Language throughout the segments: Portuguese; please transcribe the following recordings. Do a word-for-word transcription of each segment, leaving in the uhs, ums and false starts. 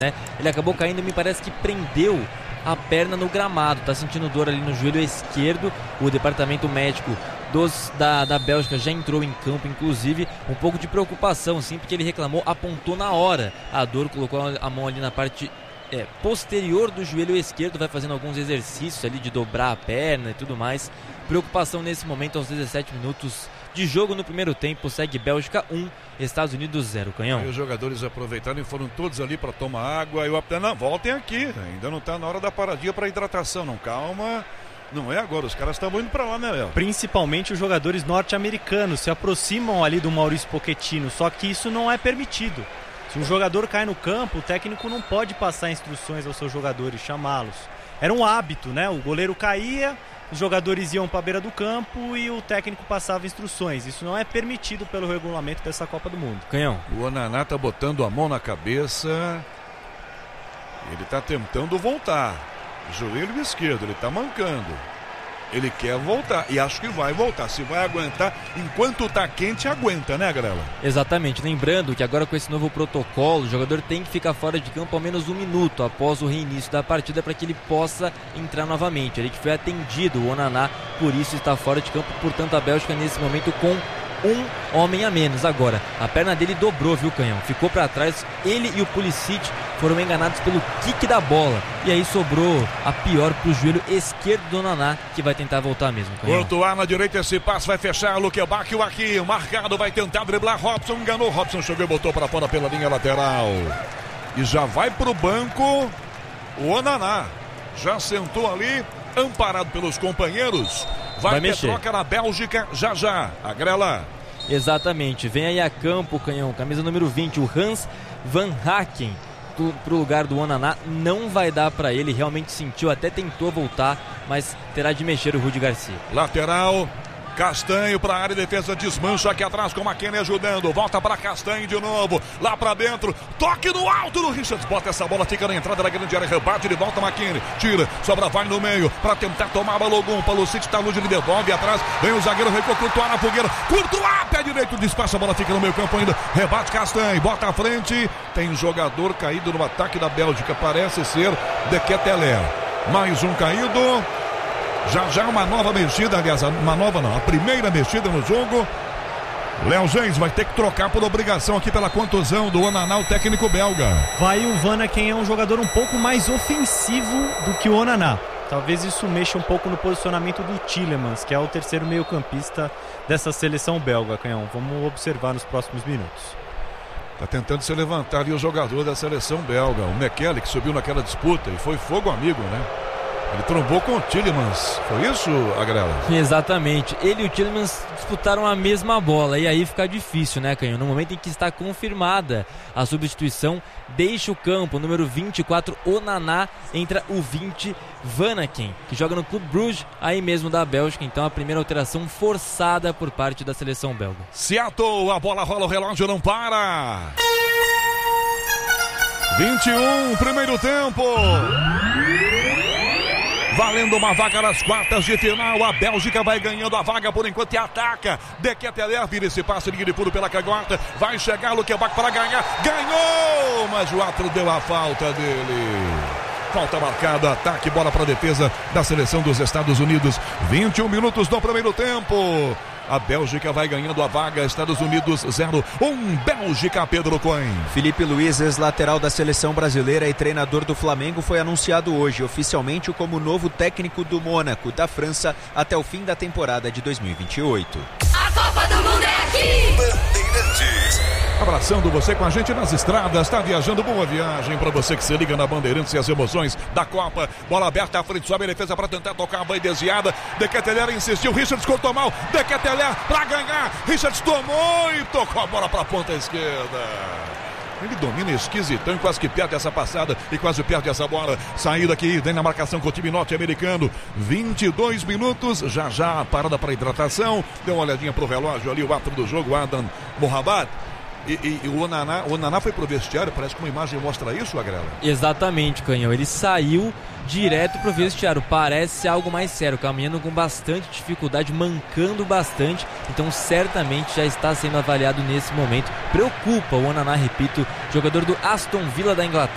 né? Ele acabou caindo e me parece que prendeu a perna no gramado, tá sentindo dor ali no joelho esquerdo. O departamento médico dos, da, da Bélgica já entrou em campo, inclusive um pouco de preocupação, sim, porque ele reclamou, apontou na hora a dor, colocou a mão ali na parte é, posterior do joelho esquerdo, vai fazendo alguns exercícios ali de dobrar a perna e tudo mais. Preocupação nesse momento aos dezessete minutos de jogo no primeiro tempo. Segue Bélgica um, Estados Unidos zero, Canhão. Aí os jogadores aproveitaram e foram todos ali para tomar água. E o apitão, não, voltem aqui, ainda não está na hora da paradinha para hidratação, não, calma. Não é agora, os caras estavam indo para lá, né, Léo? Principalmente os jogadores norte-americanos se aproximam ali do Maurício Pochettino, só que isso não é permitido. Se um jogador cai no campo, o técnico não pode passar instruções aos seus jogadores, chamá-los. Era um hábito, né? O goleiro caía, os jogadores iam para a beira do campo e o técnico passava instruções. Isso não é permitido pelo regulamento dessa Copa do Mundo. Canhão. O Onaná tá botando a mão na cabeça. Ele tá tentando voltar. Joelho esquerdo, ele tá mancando. Ele quer voltar e acho que vai voltar. Se vai aguentar, enquanto tá quente, aguenta, né, Grela? Exatamente. Lembrando que agora com esse novo protocolo, o jogador tem que ficar fora de campo ao menos um minuto após o reinício da partida para que ele possa entrar novamente. Ele que foi atendido, o Onaná, por isso está fora de campo. Portanto, a Bélgica nesse momento com um homem a menos. Agora, a perna dele dobrou, viu, Canhão? Ficou para trás. Ele e o Pulisic foram enganados pelo kick da bola. E aí sobrou a pior pro joelho esquerdo do Onaná, que vai tentar voltar mesmo, Canhão. Courtois na direita, esse passe vai fechar. Luquebach aqui, marcado, vai tentar driblar. Robson enganou, Robson chegou e botou para fora pela linha lateral. E já vai pro banco o Onaná. Já sentou ali, amparado pelos companheiros. Vai, vai ter mexer. Troca na Bélgica já já. A Grela. Exatamente. Vem aí a campo, Canhão. Camisa número vinte, o Hans Van Haken. Pro lugar do Onaná. Não vai dar para ele. Realmente sentiu, até tentou voltar, mas terá de mexer o Rudi Garcia. Lateral. Castanho para a área de defesa, desmancha aqui atrás com o McKennie ajudando, volta para Castanho de novo, lá para dentro, toque no alto do Richards, bota essa bola, fica na entrada da grande área, rebate, de volta McKennie, tira, sobra, vai no meio, para tentar tomar a Balogun, Pulisic está longe, ele devolve atrás, vem o zagueiro, recuou, Courtois na fogueira, Courtois, pé direito, despacha, a bola fica no meio campo ainda, rebate Castanho, bota à frente, tem jogador caído no ataque da Bélgica, parece ser De Ketelaere, mais um caído. Já já uma nova mexida, aliás, uma nova não, a primeira mexida no jogo. Léo Gens vai ter que trocar por obrigação aqui pela contusão do Onaná, o técnico belga. Vai o Van Haken, é um jogador um pouco mais ofensivo do que o Onaná. Talvez isso mexa um pouco no posicionamento do Tielemans, que é o terceiro meio-campista dessa seleção belga, Canhão. Vamos observar nos próximos minutos. Tá tentando se levantar ali o jogador da seleção belga, o McKelly, que subiu naquela disputa e foi fogo amigo, né? Ele trombou com o Tielemans, foi isso, Agrela? Exatamente, ele e o Tielemans disputaram a mesma bola e aí fica difícil, né, Canhão? No momento em que está confirmada a substituição, deixa o campo, número vinte e quatro, Onaná, entra o vinte, Van Haken, que joga no Clube Bruges, aí mesmo da Bélgica, então a primeira alteração forçada por parte da seleção belga. Seattle, a bola rola, o relógio não para. vinte e um, primeiro tempo. Valendo uma vaga nas quartas de final, a Bélgica vai ganhando a vaga por enquanto e ataca. De Ketelaere vira esse passe, linha de fundo pela canhota, vai chegar Luquebach para ganhar, ganhou, mas o árbitro deu a falta dele. Falta marcada, ataque, bola para a defesa da seleção dos Estados Unidos. vinte e um minutos do primeiro tempo. A Bélgica vai ganhando a vaga, Estados Unidos zero, um Bélgica, Pedro Cohen. Felipe Luiz, ex-lateral da seleção brasileira e treinador do Flamengo, foi anunciado hoje oficialmente como novo técnico do Mônaco, da França, até o fim da temporada de dois mil e vinte e oito. A Copa do Mundo é aqui! Bandeirantes. Abraçando você com a gente nas estradas, está viajando, boa viagem para você que se liga na Bandeirantes e as emoções da Copa. Bola aberta à frente, sobe a defesa para tentar tocar a bola desviada. De Ketelaere insistiu, Richards cortou mal, De Ketelaere para ganhar, Richards tomou e tocou a bola para a ponta esquerda. Ele domina esquisitão, quase que perde essa passada e quase perde essa bola. Saída aqui, vem na marcação com o time norte-americano. vinte e dois minutos, já já a parada para hidratação. Deu uma olhadinha pro relógio ali, o árbitro do jogo, Adam Mohamed. E, e, e o Onaná, o Onaná foi pro vestiário, parece que uma imagem mostra isso, Agrela. Exatamente, Canhão, ele saiu direto pro vestiário, parece algo mais sério, caminhando com bastante dificuldade, mancando bastante, então certamente já está sendo avaliado nesse momento. Preocupa o Onaná, repito, jogador do Aston Villa da Inglaterra.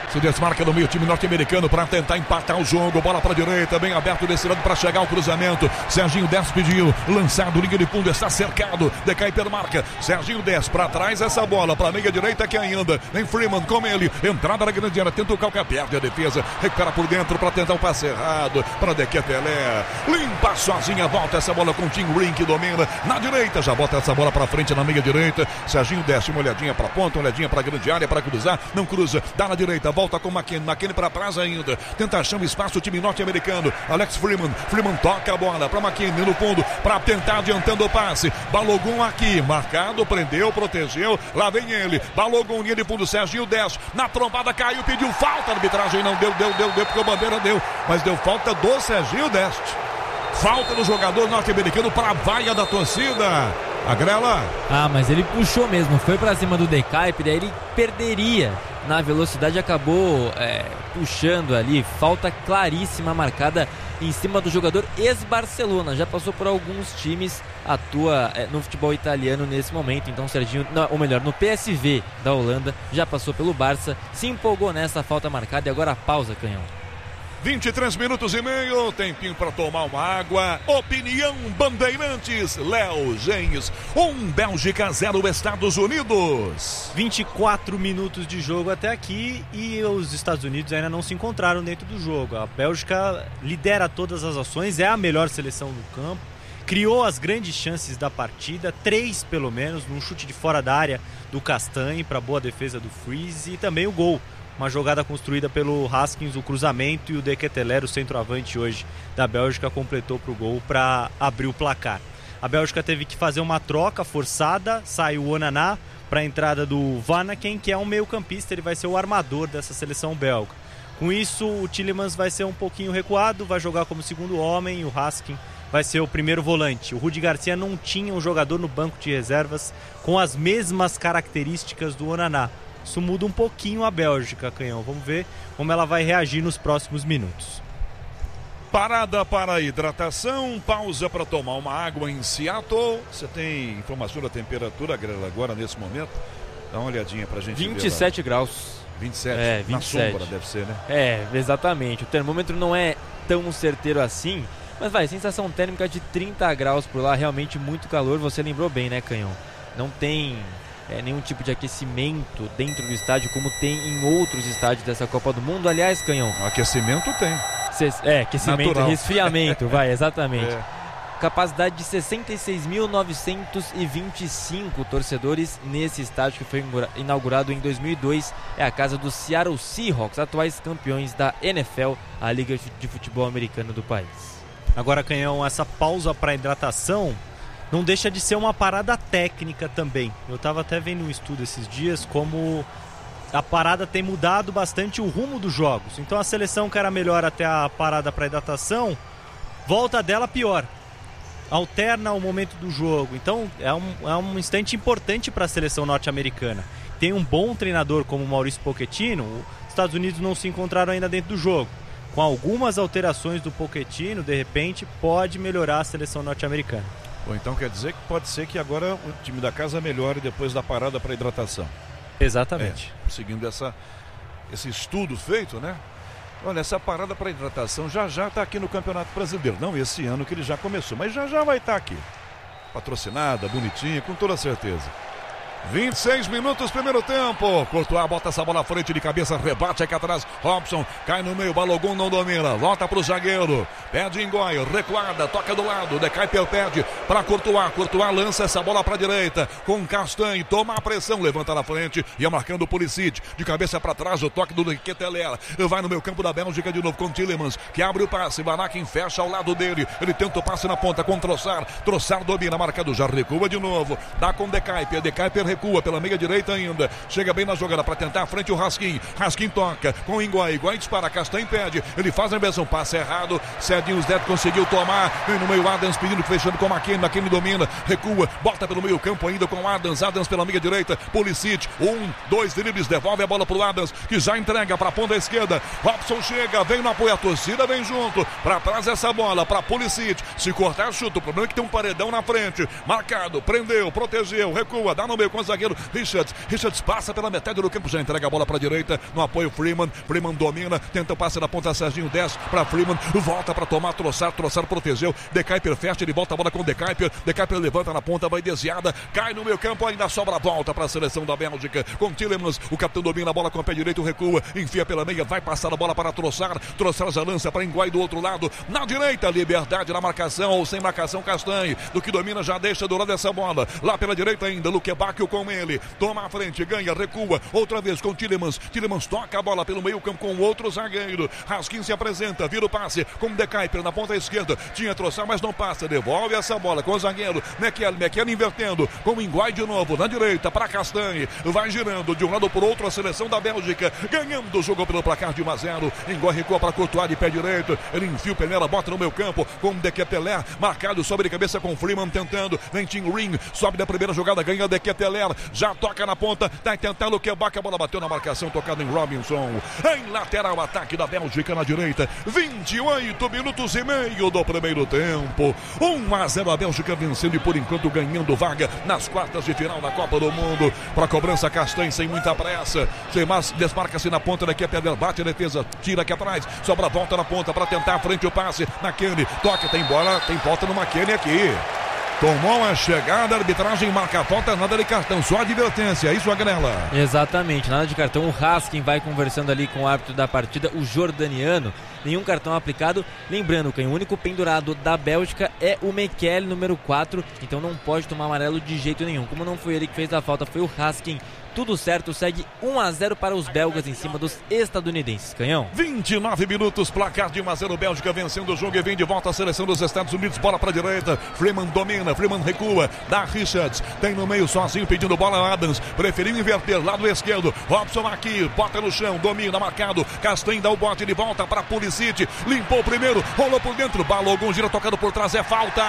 Se desmarca no meio time norte-americano para tentar empatar o jogo. Bola para a direita, bem aberto desse lado para chegar ao cruzamento. Serginho dez pediu, lançado, linha de fundo, está cercado. Decaiper marca. Serginho dez para trás, essa bola para a meia direita aqui ainda. Vem Freeman com ele. Entrada na grande área, tenta o calca, perde a defesa. Recupera por dentro para tentar o passe errado. Para Dequetelé. Limpa sozinha, volta essa bola com o Tim Green que domina. Na direita, já bota essa bola para frente na meia direita. Serginho desce, uma olhadinha para a ponta, uma olhadinha para a grande área para cruzar. Não cruza, dá na direita. Volta com McKinney, McKinney para trás ainda. Tenta achar um espaço o time norte-americano. Alex Freeman, Freeman toca a bola para McKinney no fundo para tentar adiantando o passe. Balogun aqui, marcado, prendeu, protegeu. Lá vem ele. Balogun, linha de fundo, Serginho dez. Na trombada caiu, pediu falta. A arbitragem não deu, deu, deu, deu, porque o bandeira deu. Mas deu falta do Serginho dez. Falta do jogador norte-americano para a vaia da torcida. A Grela. Ah, mas ele puxou mesmo, foi para cima do Decaiper, e aí ele perderia na velocidade, acabou é, puxando ali. Falta claríssima marcada em cima do jogador ex-Barcelona. Já passou por alguns times, atua é, no futebol italiano nesse momento. Então Serginho, não, ou melhor, no P S V da Holanda, já passou pelo Barça, se empolgou nessa falta marcada e agora pausa, Canhão. vinte e três minutos e meio, tempinho para tomar uma água. Opinião Bandeirantes, Léo Gens. um Bélgica, zero Estados Unidos. vinte e quatro minutos de jogo até aqui e os Estados Unidos ainda não se encontraram dentro do jogo. A Bélgica lidera todas as ações, é a melhor seleção do campo. Criou as grandes chances da partida, três pelo menos, num chute de fora da área do Castanhe para boa defesa do Freeze e também o gol. Uma jogada construída pelo Haskins, o cruzamento, e o Dequetelé, o centroavante hoje da Bélgica, completou para o gol para abrir o placar. A Bélgica teve que fazer uma troca forçada, saiu o Onaná para a entrada do Vanaken, que é um meio-campista, ele vai ser o armador dessa seleção belga. Com isso, o Tielemans vai ser um pouquinho recuado, vai jogar como segundo homem, e o Haskins vai ser o primeiro volante. O Rudi Garcia não tinha um jogador no banco de reservas com as mesmas características do Onaná. Isso muda um pouquinho a Bélgica, Canhão. Vamos ver como ela vai reagir nos próximos minutos. Parada para hidratação, pausa para tomar uma água em Seattle. Você tem informação da temperatura, Grela, agora nesse momento? Dá uma olhadinha pra gente ver. vinte e sete graus. vinte e sete? É, vinte e sete. Na sombra deve ser, né? É, exatamente. O termômetro não é tão certeiro assim, mas vai, sensação térmica de trinta graus por lá, realmente muito calor. Você lembrou bem, né, Canhão? Não tem é, nenhum tipo de aquecimento dentro do estádio como tem em outros estádios dessa Copa do Mundo. Aliás, Canhão, aquecimento tem. Cê, é, aquecimento, natural. Resfriamento, vai, exatamente. É. Capacidade de sessenta e seis mil novecentos e vinte e cinco torcedores nesse estádio que foi inaugurado em dois mil e dois. É a casa dos Seattle Seahawks, atuais campeões da N F L, a liga de futebol americano do país. Agora, Canhão, essa pausa para hidratação não deixa de ser uma parada técnica também. Eu estava até vendo um estudo esses dias como a parada tem mudado bastante o rumo dos jogos. Então a seleção que era melhor até a parada para hidratação, volta dela pior. Alterna o momento do jogo. Então é um, é um instante importante para a seleção norte-americana. Tem um bom treinador como o Maurício Pochettino. Os Estados Unidos não se encontraram ainda dentro do jogo. Com algumas alterações do Pochettino, de repente, pode melhorar a seleção norte-americana. Ou então quer dizer que pode ser que agora o time da casa melhore depois da parada para hidratação. Exatamente. É, seguindo essa, esse estudo feito, né? Olha, essa parada para hidratação já já está aqui no Campeonato Brasileiro. Não esse ano que ele já começou, mas já já vai estar aqui. Patrocinada, bonitinha, com toda certeza. vinte e seis minutos, primeiro tempo. Courtois bota essa bola à frente de cabeça, rebate aqui atrás. Robson cai no meio, Balogun não domina. Volta pro zagueiro, pede Engói, recuada, toca do lado. Decaiper pede para Courtois. Courtois lança essa bola para a direita com Castanhe, toma a pressão, levanta na frente e é marcando o Pulisic. De cabeça para trás, o toque do Dequetelé. Vai no meio campo da Bélgica de novo com Tielemans, que abre o passe. Vanaken fecha ao lado dele. Ele tenta o passe na ponta com Trossard. Trossard domina, marcado, já recua de novo. Dá com Decaiper, Decaiper recua pela meia direita ainda, chega bem na jogada para tentar a frente o Raskin, Raskin toca com o Engói, Engói dispara, Castanhe impede, ele faz a inversão, passe errado, Cedinho Zé conseguiu tomar, vem no meio Adams pedindo, fechando com o McKinney, McKinney domina, recua, bota pelo meio campo ainda com o Adams, Adams pela meia direita, Pulisic, um, dois dribles, devolve a bola pro Adams, que já entrega para a ponta esquerda, Robson chega, vem no apoio, a torcida vem junto, para trás essa bola, para Pulisic, se cortar chuta, o problema é que tem um paredão na frente, marcado, prendeu, protegeu, recua, dá no meio com com o zagueiro Richards. Richards passa pela metade do campo, já entrega a bola para a direita, no apoio Freeman. Freeman domina, tenta o passe na ponta, Serginho desce para Freeman, volta para tomar, Trossard, Trossard protegeu, De Kuyper fecha, ele volta a bola com De Kuyper, De Kuyper levanta na ponta, vai desviada, cai no meio campo, ainda sobra a volta para a seleção da Bélgica, com Tielemans, o capitão domina a bola com o pé direito, recua, enfia pela meia, vai passar a bola para Trossard, Trossard já lança para Nguai do outro lado, na direita, liberdade na marcação, ou sem marcação, Castanhe, do que domina, já deixa do lado dessa bola, lá pela direita ainda, Luque Bacchio com ele, toma a frente, ganha, recua, outra vez com Tielemans, Tielemans toca a bola pelo meio campo com o outro zagueiro, Raskin se apresenta, vira o passe, com De Kuyper na ponta esquerda, tinha Trossard, mas não passa, devolve essa bola com o zagueiro, Mekel, Mekel invertendo, com o Nguai de novo, na direita, para Castanhe, vai girando de um lado por outro a seleção da Bélgica, ganhando o jogo pelo placar de um a zero, Nguai recua para Courtois de pé direito, ele enfia o Penela, bota no meio campo, com o De Ketelaere, marcado sobre a cabeça com Freeman tentando, vem Tim Ring, sobe da primeira jogada, ganha o De Ketelaere, já toca na ponta, tá tentando o Quebac, a bola bateu na marcação, tocada em Robinson, em lateral, ataque da Bélgica na direita, vinte e oito minutos e meio do primeiro tempo, um a zero a Bélgica vencendo e por enquanto ganhando vaga nas quartas de final da Copa do Mundo, para a cobrança Castanhe sem muita pressa, sem mais, desmarca-se na ponta, daqui a perder, bate a defesa, tira aqui atrás, sobra a volta na ponta para tentar a frente o passe, McKennie, toca, tem bola, tem falta no McKennie aqui. Tomou a chegada, a arbitragem marca a falta, nada de cartão, só advertência, isso, Agrela. Exatamente, nada de cartão, o Raskin vai conversando ali com o árbitro da partida, o jordaniano, nenhum cartão aplicado, lembrando que o único pendurado da Bélgica é o Mekel, número quatro, então não pode tomar amarelo de jeito nenhum, como não foi ele que fez a falta, foi o Raskin. Tudo certo, segue um a zero para os belgas em cima dos estadunidenses. Canhão. vinte e nove minutos, placar de um a zero, Bélgica vencendo o jogo e vem de volta a seleção dos Estados Unidos. Bola para a direita, Freeman domina, Freeman recua, dá Richards, tem no meio sozinho pedindo bola, Adams, preferiu inverter, lado esquerdo, Robson aqui, bota no chão, domina, marcado, Castanhe dá o bote, ele volta para Pulisic, limpou o primeiro, rolou por dentro, Balogun gira tocado por trás, é falta!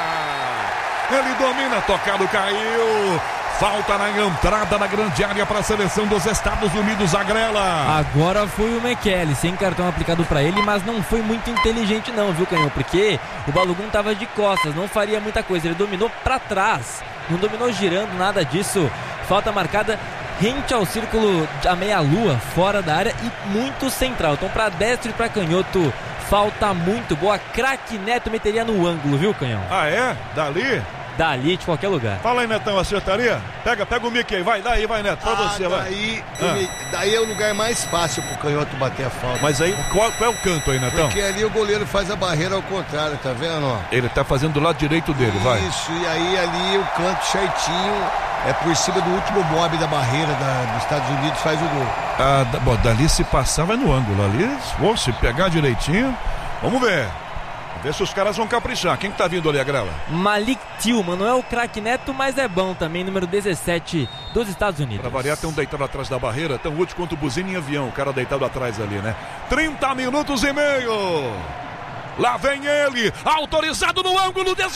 Ele domina, tocado, caiu! Falta na entrada na grande área para a seleção dos Estados Unidos, Agrela. Agora foi o Mekel, sem cartão aplicado para ele, mas não foi muito inteligente não, viu, Canhão? Porque o Balogun estava de costas, não faria muita coisa, ele dominou para trás, não dominou girando, nada disso. Falta marcada rente ao círculo da meia-lua, fora da área e muito central. Então para destro e para canhoto, falta muito boa. Craque Neto meteria no ângulo, viu, Canhão? Ah, é? Dali? Dali, de qualquer lugar. Fala aí, Netão, acertaria? Pega, pega o Mickey aí, vai, daí, vai, Neto, pra ah, você, daí, vai. Ele, ah. Daí é o lugar mais fácil pro canhoto bater a falta. Mas aí, qual, qual é o canto aí, Netão? Porque ali o goleiro faz a barreira ao contrário, tá vendo, ó? Ele tá fazendo do lado direito dele, vai. Isso, e aí ali o canto certinho, é por cima do último mob da barreira da, dos Estados Unidos, faz o gol. Ah, da, bom, dali se passar, vai no ângulo ali, bom, se pegar direitinho, vamos ver. Vê se os caras vão caprichar. Quem que tá vindo ali, Agrela? Malik Tillman, não é o craque Neto, mas é bom também, número dezessete dos Estados Unidos. Pra variar, tem um deitado atrás da barreira, tão útil quanto o buzina em avião, o cara deitado atrás ali, né? trinta minutos e meio. Lá vem ele, autorizado no ângulo, desviado.